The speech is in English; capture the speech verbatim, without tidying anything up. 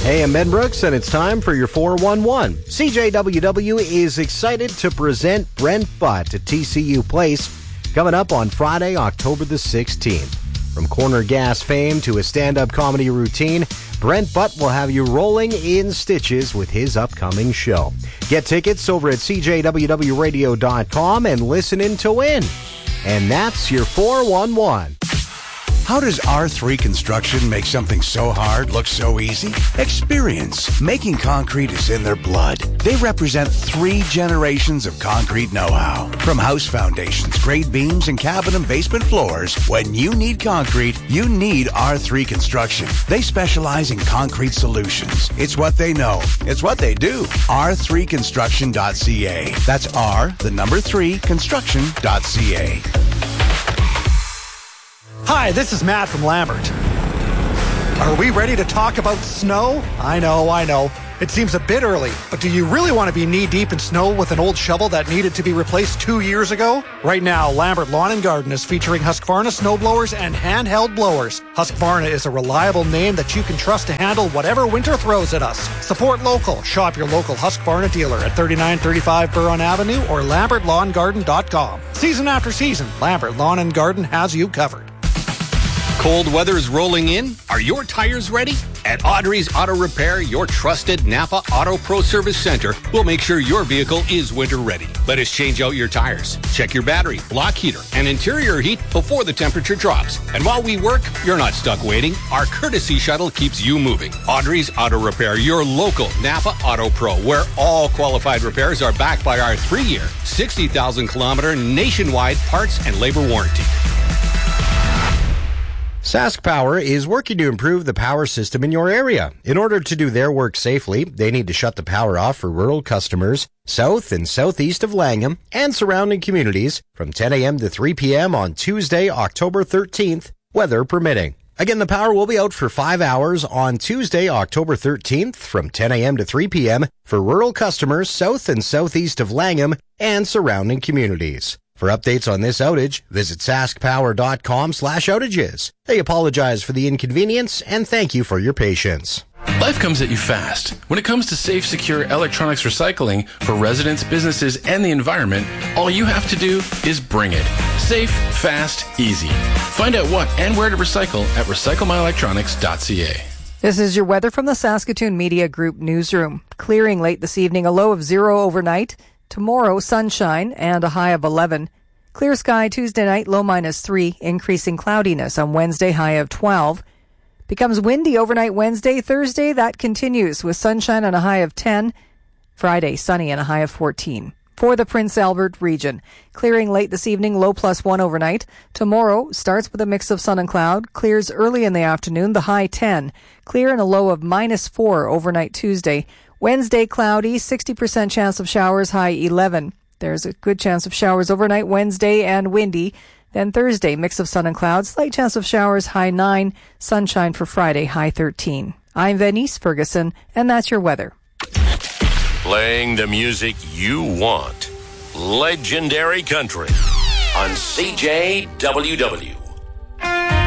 Hey, I'm Ben Brooks, and it's time for your four one one. C J W W is excited to present Brent Butt at T C U Place coming up on Friday, October the sixteenth. From corner gas fame to a stand-up comedy routine, Brent Butt will have you rolling in stitches with his upcoming show. Get tickets over at C J W W radio dot com and listen in to win. And that's your four one one. How does R three Construction make something so hard look so easy? Experience. Making concrete is in their blood. They represent three generations of concrete know-how. From house foundations, grade beams, and cabin and basement floors, when you need concrete, you need R three Construction. They specialize in concrete solutions. It's what they know. It's what they do. R three construction dot C A. That's R, the number three, construction dot C A. Hi, this is Matt from Lambert. Are we ready to talk about snow? I know, I know. It seems a bit early, but do you really want to be knee-deep in snow with an old shovel that needed to be replaced two years ago? Right now, Lambert Lawn and Garden is featuring Husqvarna snowblowers and handheld blowers. Husqvarna is a reliable name that you can trust to handle whatever winter throws at us. Support local. Shop your local Husqvarna dealer at thirty-nine thirty-five Buron Avenue or lambert lawn garden dot com. Season after season, Lambert Lawn and Garden has you covered. Cold weather's rolling in. Are your tires ready? At Audrey's Auto Repair, your trusted Napa Auto Pro Service Center will make sure your vehicle is winter ready. Let us change out your tires, check your battery, block heater, and interior heat before the temperature drops. And while we work, you're not stuck waiting. Our courtesy shuttle keeps you moving. Audrey's Auto Repair, your local Napa Auto Pro, where all qualified repairs are backed by our three-year, sixty thousand kilometer nationwide parts and labor warranty. Sask Power is working to improve the power system in your area. In order to do their work safely, they need to shut the power off for rural customers south and southeast of Langham and surrounding communities from ten a.m. to three p.m. on Tuesday, October thirteenth, weather permitting. Again, the power will be out for five hours on Tuesday, October thirteenth from ten a.m. to three p.m. for rural customers south and southeast of Langham and surrounding communities. For updates on this outage, visit saskpower.com slash outages. They apologize for the inconvenience and thank you for your patience. Life comes at you fast. When it comes to safe, secure electronics recycling for residents, businesses, and the environment, all you have to do is bring it. Safe, fast, easy. Find out what and where to recycle at recycle my electronics dot c a. This is your weather from the Saskatoon Media Group newsroom. Clearing late this evening, a low of zero overnight. Tomorrow, sunshine and a high of eleven. Clear sky Tuesday night, low minus three. Increasing cloudiness on Wednesday, high of twelve. Becomes windy overnight Wednesday. Thursday, that continues with sunshine and a high of ten. Friday, sunny and a high of fourteen. For the Prince Albert region, clearing late this evening, low plus one overnight. Tomorrow starts with a mix of sun and cloud. Clears early in the afternoon, the high ten. Clear and a low of minus four overnight Tuesday. Wednesday, cloudy, sixty percent chance of showers, high eleven. There's a good chance of showers overnight Wednesday and windy. Then Thursday, mix of sun and clouds, slight chance of showers, high nine. Sunshine for Friday, high thirteen. I'm Venice Ferguson, and that's your weather. Playing the music you want. Legendary Country on C J W W.